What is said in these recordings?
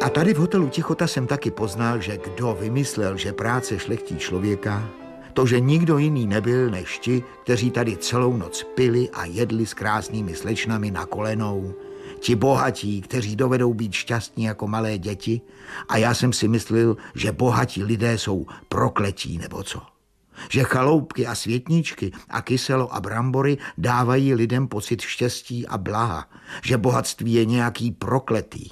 A tady v hotelu Tichota jsem taky poznal, že kdo vymyslel, že práce šlechtí člověka, to, že nikdo jiný nebyl než ti, kteří tady celou noc pili a jedli s krásnými slečnami na kolenou, ti bohatí, kteří dovedou být šťastní jako malé děti, a já jsem si myslel, že bohatí lidé jsou prokletí nebo co. Že chaloupky a světničky a kyselo a brambory dávají lidem pocit štěstí a blaha, že bohatství je nějaký prokletý.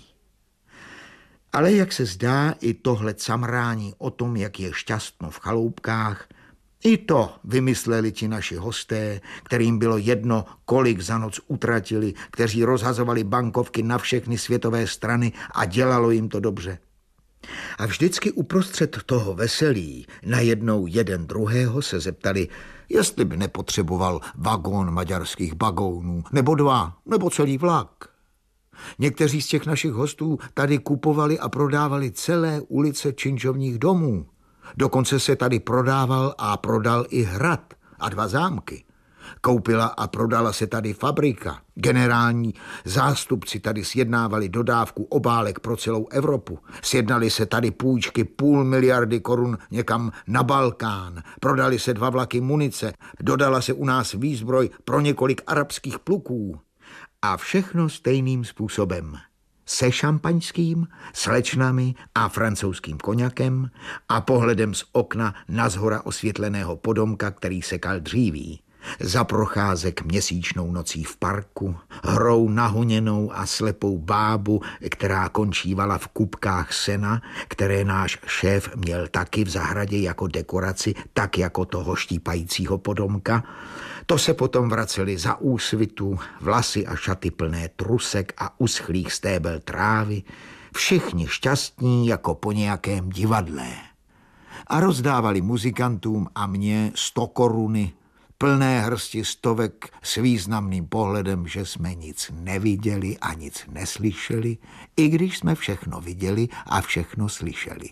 Ale jak se zdá, i tohle camrání o tom, jak je šťastno v chaloupkách, i to vymysleli ti naši hosté, kterým bylo jedno, kolik za noc utratili, kteří rozhazovali bankovky na všechny světové strany a dělalo jim to dobře. A vždycky uprostřed toho veselí najednou jeden druhého se zeptali, jestli by nepotřeboval vagón maďarských bagounů, nebo 2, nebo celý vlak. Někteří z těch našich hostů tady kupovali a prodávali celé ulice činžovních domů. Dokonce se tady prodával a prodal i hrad a 2 zámky. Koupila a prodala se tady fabrika. Generální zástupci tady sjednávali dodávku obálek pro celou Evropu. Sjednali se tady půjčky 500 miliardy korun někam na Balkán. Prodali se 2 vlaky munice. Dodala se u nás výzbroj pro několik arabských pluků. A všechno stejným způsobem. Se šampaňským, slečnami a francouzským koněkem a pohledem z okna na zhora osvětleného podomka, který sekal dříví. Za procházek měsíčnou nocí v parku, hrou nahuněnou a slepou bábu, která končívala v kupkách sena, které náš šéf měl taky v zahradě jako dekoraci, tak jako toho štípajícího podomka. To se potom vraceli za úsvitu, vlasy a šaty plné trusek a uschlých stébel trávy, všichni šťastní jako po nějakém divadle. A rozdávali muzikantům a mně 100 koruny, plné hrsti stovek s významným pohledem, že jsme nic neviděli a nic neslyšeli, i když jsme všechno viděli a všechno slyšeli.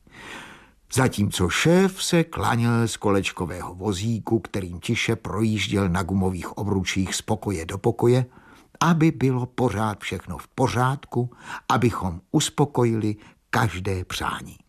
Zatímco šéf se klaněl z kolečkového vozíku, kterým tiše projížděl na gumových obručích z pokoje do pokoje, aby bylo pořád všechno v pořádku, abychom uspokojili každé přání.